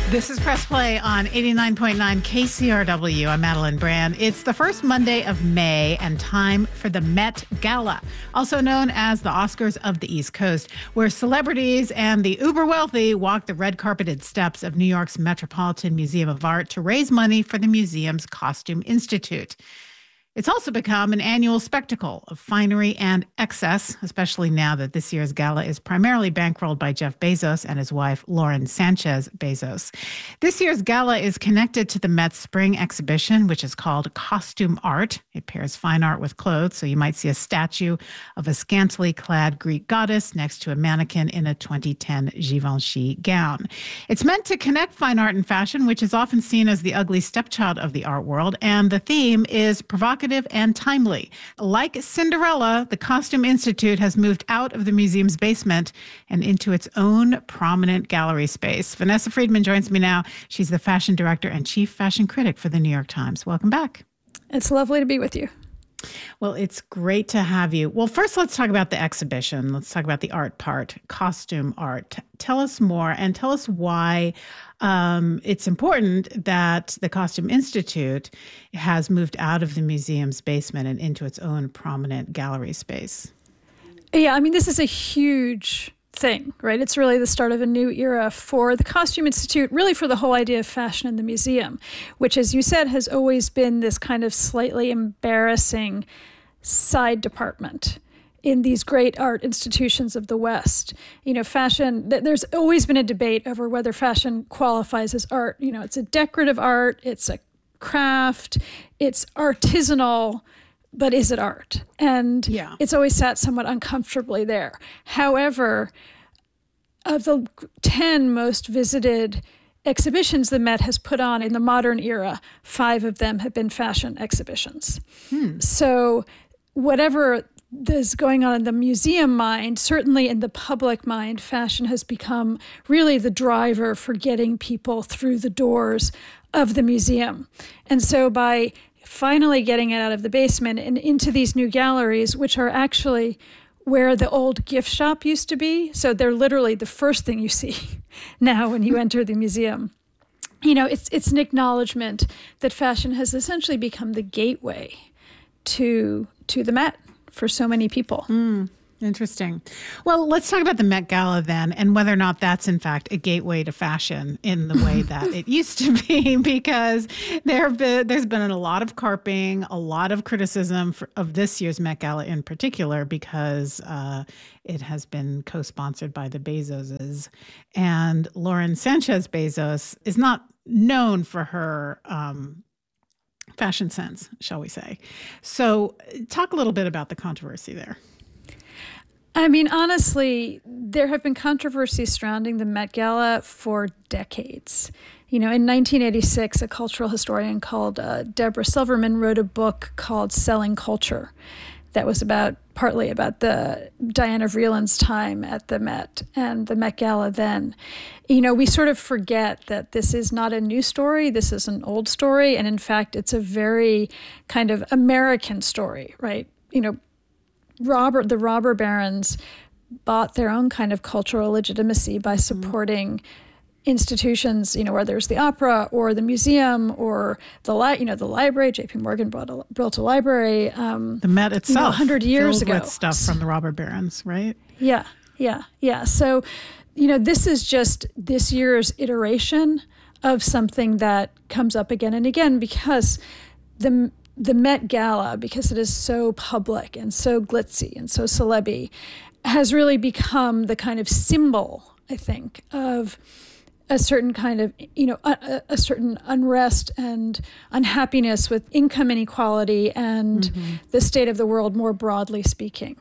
This is Press Play on 89.9 KCRW. I'm Madeline Brand. It's the first Monday of May and time for the Met Gala, also known as the Oscars of the East Coast, where celebrities and the uber wealthy walk the red carpeted steps of New York's Metropolitan Museum of Art to raise money for the museum's Costume Institute. It's also become an annual spectacle of finery and excess, especially now that this year's gala is primarily bankrolled by Jeff Bezos and his wife, Lauren Sanchez Bezos. This year's gala is connected to the Met's spring exhibition, which is called Costume Art. It pairs fine art with clothes, so you might see a statue of a scantily clad Greek goddess next to a mannequin in a 2010 Givenchy gown. It's meant to connect fine art and fashion, which is often seen as the ugly stepchild of the art world, and the theme is provocative and timely. Like Cinderella, the Costume Institute has moved out of the museum's basement and into its own prominent gallery space. Vanessa Friedman joins me now. She's the fashion director and chief fashion critic for the New York Times. Welcome back. It's lovely to be with you. Well, it's great to have you. Well, first, let's talk about the exhibition. Let's talk about the art part, costume art. Tell us more and tell us why it's important that the Costume Institute has moved out of the museum's basement and into its own prominent gallery space. Yeah, I mean, this is a huge thing, right? It's really the start of a new era for the Costume Institute, really for the whole idea of fashion in the museum, which, as you said, has always been this kind of slightly embarrassing side department in these great art institutions of the West. You know, fashion, there's always been a debate over whether fashion qualifies as art. You know, it's a decorative art, it's a craft, it's artisanal, but is it art? And It's always sat somewhat uncomfortably there. However, of the 10 most visited exhibitions the Met has put on in the modern era, 5 of them have been fashion exhibitions. So whatever is going on in the museum mind, certainly in the public mind, fashion has become really the driver for getting people through the doors of the museum. And so by finally getting it out of the basement and into these new galleries, which are actually where the old gift shop used to be. So they're literally the first thing you see now when you enter the museum. You know, it's an acknowledgement that fashion has essentially become the gateway to the Met for so many people. Interesting. Well, let's talk about the Met Gala then, and whether or not that's in fact a gateway to fashion in the way that it used to be, because there's been a lot of carping, a lot of criticism of this year's Met Gala in particular, because it has been co-sponsored by the Bezoses, and Lauren Sanchez Bezos is not known for her fashion sense, shall we say. So talk a little bit about the controversy there. I mean, honestly, there have been controversies surrounding the Met Gala for decades. You know, in 1986, a cultural historian called Deborah Silverman wrote a book called Selling Culture that was partly about the Diana Vreeland's time at the Met and the Met Gala then. You know, we sort of forget that this is not a new story. This is an old story. And in fact, it's a very kind of American story, right? You know, the robber barons bought their own kind of cultural legitimacy by supporting institutions, you know, whether it's the opera or the museum or the library. J.P. Morgan built a library. The Met itself, 100 years ago, with stuff from the robber barons, right? Yeah. So, you know, this is just this year's iteration of something that comes up again and again because the Met Gala, because it is so public and so glitzy and so celeb-y, has really become the kind of symbol, I think, of a certain kind of, you know, a certain unrest and unhappiness with income inequality and the state of the world more broadly speaking.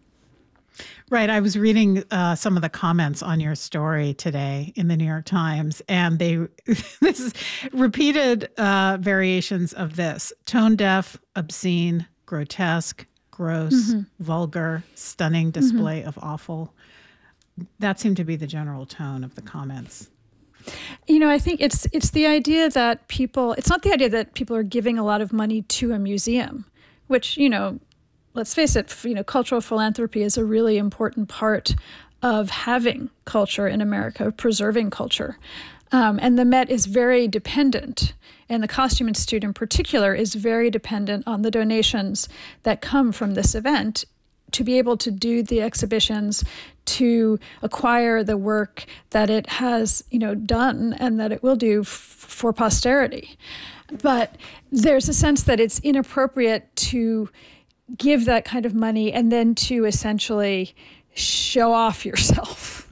Right. I was reading some of the comments on your story today in the New York Times, and this is repeated variations of this: tone deaf, obscene, grotesque, gross, vulgar, stunning display of awful. That seemed to be the general tone of the comments. You know, I think it's the idea that it's not the idea that people are giving a lot of money to a museum, which, you know, let's face it, you know, cultural philanthropy is a really important part of having culture in America, of preserving culture. And the Met is very dependent, and the Costume Institute in particular is very dependent on the donations that come from this event to be able to do the exhibitions, to acquire the work that it has, done and that it will do for posterity. But there's a sense that it's inappropriate to give that kind of money and then to essentially show off yourself,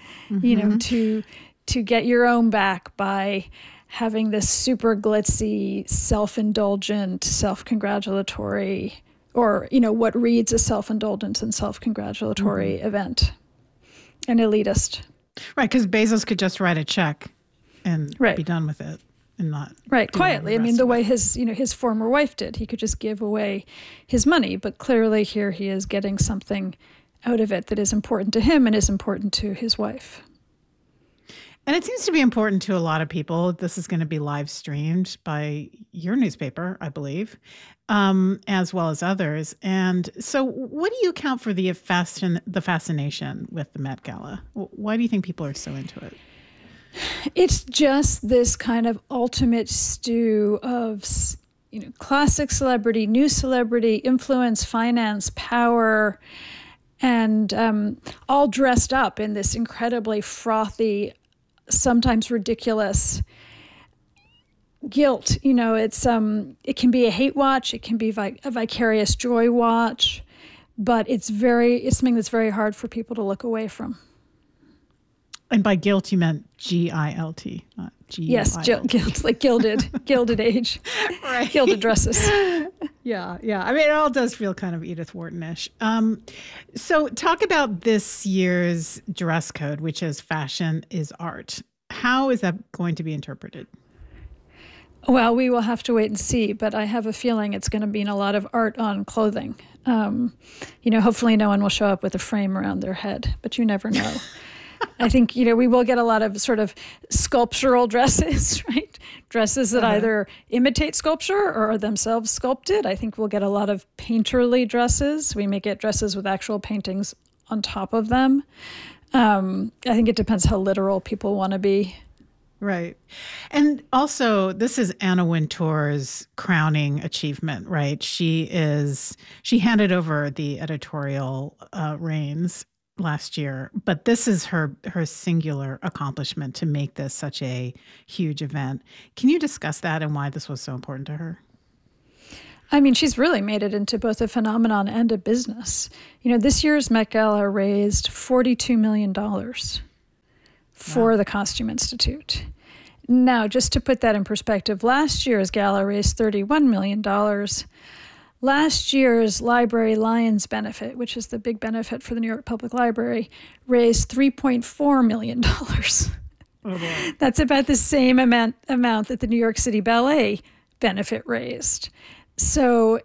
to get your own back by having this super glitzy, self-indulgent, self-congratulatory, or, what reads as self-indulgence and self-congratulatory event, and elitist. Right, because Bezos could just write a check and be done with it and not quietly. I mean, the way his former wife did. He could just give away his money, but clearly here he is getting something out of it that is important to him and is important to his wife. And it seems to be important to a lot of people. This is going to be live streamed by your newspaper, I believe, as well as others. And so what do you account for the fascination with the Met Gala? Why do you think people are so into it? It's just this kind of ultimate stew of, classic celebrity, new celebrity, influence, finance, power, and all dressed up in this incredibly frothy, sometimes ridiculous guilt. It's it can be a hate watch, it can be a vicarious joy watch, but it's something that's very hard for people to look away from. And by guilt, you meant G-I-L-T, not G-U-I-L-T. Yes, guilt, like gilded age, right? Gilded dresses. Yeah. I mean, it all does feel kind of Edith Wharton-ish. So talk about this year's dress code, which is fashion is art. How is that going to be interpreted? Well, we will have to wait and see, but I have a feeling it's going to mean a lot of art on clothing. Hopefully no one will show up with a frame around their head, but you never know. I think, we will get a lot of sort of sculptural dresses, right? Dresses that either imitate sculpture or are themselves sculpted. I think we'll get a lot of painterly dresses. We may get dresses with actual paintings on top of them. I think it depends how literal people want to be. Right. And also, this is Anna Wintour's crowning achievement, right? She handed over the editorial reins last year, but this is her singular accomplishment to make this such a huge event. Can you discuss that and why this was so important to her? I mean, she's really made it into both a phenomenon and a business. This year's Met Gala raised $42 million for the Costume Institute. Now, just to put that in perspective, last year's gala raised $31 million. Last year's Library Lions benefit, which is the big benefit for the New York Public Library, raised $3.4 million. Oh boy. That's about the same amount that the New York City Ballet benefit raised. So,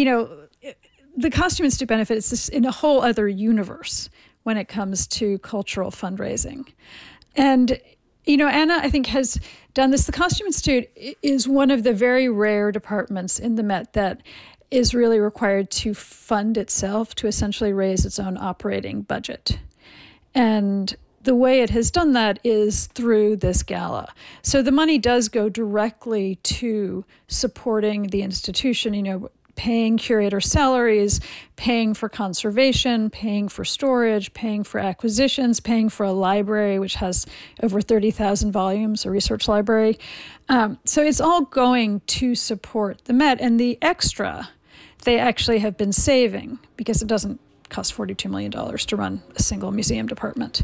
the Costume Institute benefit is just in a whole other universe when it comes to cultural fundraising. And, Anna, I think, has done this. The Costume Institute is one of the very rare departments in the Met that is really required to fund itself, to essentially raise its own operating budget. And the way it has done that is through this gala. So the money does go directly to supporting the institution, paying curator salaries, paying for conservation, paying for storage, paying for acquisitions, paying for a library, which has over 30,000 volumes, a research library. So it's all going to support the Met. And the extra they actually have been saving, because it doesn't cost $42 million to run a single museum department.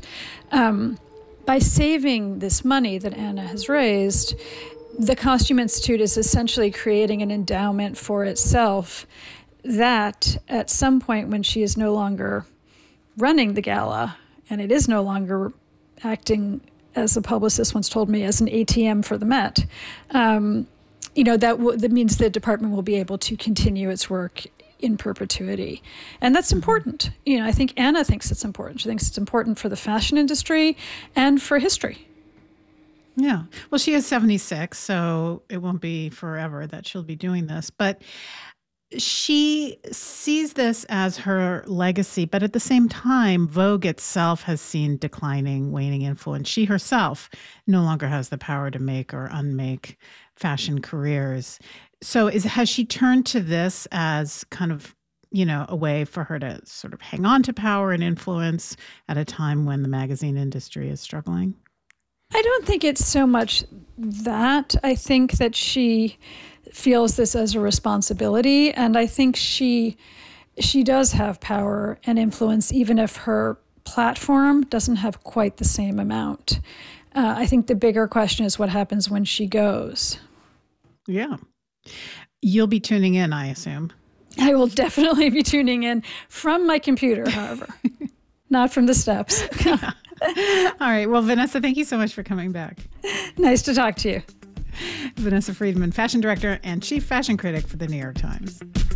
By saving this money that Anna has raised, the Costume Institute is essentially creating an endowment for itself that at some point, when she is no longer running the gala, and it is no longer acting, as a publicist once told me, as an ATM for the Met, that means the department will be able to continue its work in perpetuity. And that's important. I think Anna thinks it's important. She thinks it's important for the fashion industry and for history. Yeah. Well, she is 76, so it won't be forever that she'll be doing this. But she sees this as her legacy, but at the same time, Vogue itself has seen declining, waning influence. She herself no longer has the power to make or unmake fashion careers. So has she turned to this as kind of, a way for her to sort of hang on to power and influence at a time when the magazine industry is struggling? I don't think it's so much that. I think that she feels this as a responsibility, and I think she does have power and influence, even if her platform doesn't have quite the same amount. I think the bigger question is what happens when she goes. Yeah. You'll be tuning in, I assume. I will definitely be tuning in from my computer, however, not from the steps. All right. Well, Vanessa, thank you so much for coming back. Nice to talk to you. Vanessa Friedman, fashion director and chief fashion critic for the New York Times.